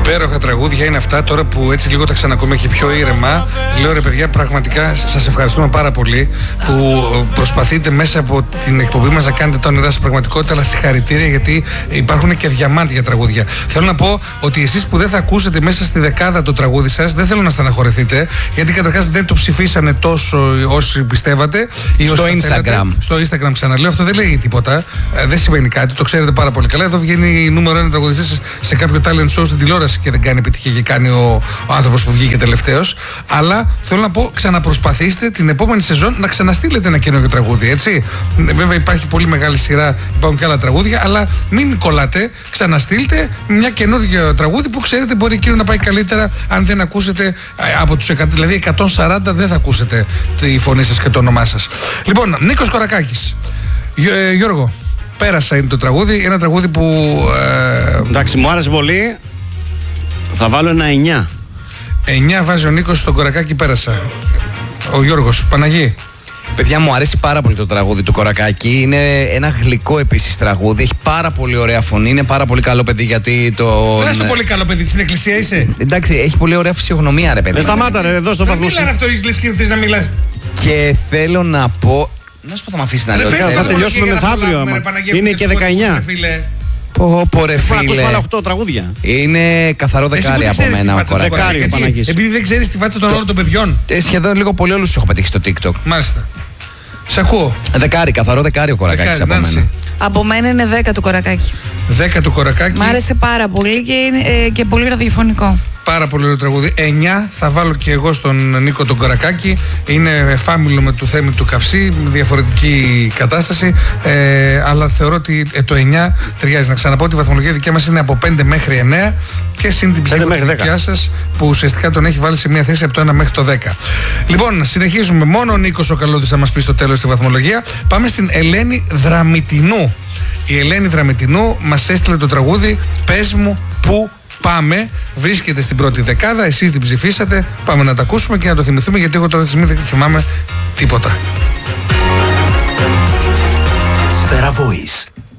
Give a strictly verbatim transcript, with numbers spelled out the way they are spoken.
Υπέροχα τραγούδια είναι αυτά. Τώρα που έτσι λίγο τα ξανακούμε και πιο ήρεμα, λέω ρε παιδιά, πραγματικά σας ευχαριστούμε πάρα πολύ που προσπαθείτε μέσα από την εκπομπή μας να κάνετε τα όνειρά σας πραγματικότητα. Αλλά συγχαρητήρια, γιατί υπάρχουν και διαμάντια τραγούδια. Θέλω να πω ότι εσείς που δεν θα ακούσετε μέσα στη δεκάδα το τραγούδι σας, δεν θέλω να στεναχωρηθείτε, γιατί καταρχάς δεν το ψηφίσανε τόσο όσοι πιστεύατε. Στο Instagram. Θέλετε. Στο Instagram ξαναλέω, αυτό δεν λέει τίποτα. Ε, δεν σημαίνει κάτι, το ξέρετε πάρα πολύ καλά. Εδώ βγαίνει η νούμερο ένα τραγουδιστής σε κάποιο talent show στην τηλεόραση και δεν κάνει επιτυχία και κάνει ο, ο άνθρωπος που βγήκε τελευταίος. Αλλά θέλω να πω, ξαναπροσπαθήστε την επόμενη σεζόν να ξαναστείλετε ένα καινούργιο τραγούδι, έτσι. Βέβαια υπάρχει πολύ μεγάλη σειρά, υπάρχουν και άλλα τραγούδια, αλλά μην κολλάτε, ξαναστείλτε μια καινούργια τραγούδι που ξέρετε μπορεί εκείνο να πάει καλύτερα αν δεν ακούσετε από τους εκατό, δηλαδή εκατόν σαράντα δεν θα ακούσετε τη φωνή σας και το όνομά σας. Λοιπόν, Νίκος Κορακάκης. Ε, Γιώργο, πέρασα είναι το τραγούδι, ένα τραγούδι που... Ε, εντάξει, μου άρεσε πολύ. Θα βάλω ένα εννιά. εννιά βάζει ο Νίκος στον Κορακάκη, πέρασα. Ο Γιώργος, Παναγί. Παιδιά, μου αρέσει πάρα πολύ το τραγούδι του Κορακάκη. Είναι ένα γλυκό επίσης τραγούδι. Έχει πάρα πολύ ωραία φωνή. Είναι πάρα πολύ καλό παιδί, γιατί το. Δεν είσαι πολύ καλό παιδί, στην εκκλησία είσαι. Εντάξει, έχει πολύ ωραία φυσιογνωμία, ρε παιδί. Δεν σταμάτα, ρε, εδώ στο βαθμό. Δεν μιλάνε αυτό, λες και θες να μιλάς. Και θέλω να πω. Να σου πω, θα με αφήσει να λέω. Θα τελειώσουμε μεθαύριο. Είναι και δεκαεννιά. Πω, πω ρε φίλε. Ακούς άλλα οκτώ τραγούδια. Είναι καθαρό δεκάρι από μένα ο Κορακάκης. Επειδή δεν ξέρεις τη φάτσα των άλλων των παιδιών. Ε, σχεδόν λίγο πολύ όλους τους έχω πετύχει στο TikTok. Μάλιστα. Σ' ακούω. Δεκάρι, καθαρό δεκάρι ο Κορακάκης από μένα. Από μένα είναι δέκα του Κορακάκη. δέκα του Κορακάκη. Μ' άρεσε πάρα πολύ και είναι ε, και πολύ ραδιοφωνικό. Πάρα πολύ ωραίο τραγούδι. εννιά θα βάλω και εγώ στον Νίκο τον Κορακάκη. Είναι φάμιλο με του Θέμη του Καψί, διαφορετική κατάσταση. Ε, αλλά θεωρώ ότι ε, το εννιά ταιριάζει. Να ξαναπώ ότι η βαθμολογία δικιά μας είναι από πέντε μέχρι εννιά και συν την ψηφοδικιά σας που ουσιαστικά τον έχει βάλει σε μια θέση από το ένα μέχρι το δέκα. Λοιπόν, συνεχίζουμε. Μόνο ο Νίκος ο Καλώδης θα μας πει στο τέλος τη βαθμολογία. Πάμε στην Ελένη Δραμητινού. Η Ελένη Δραμητινού μας έστειλε το τραγούδι «Πες μου που πάμε». Βρίσκεται στην πρώτη δεκάδα, εσείς την ψηφίσατε. Πάμε να τα ακούσουμε και να το θυμηθούμε, γιατί εγώ τώρα δεν θυμάμαι τίποτα. Σφαίρα Voice.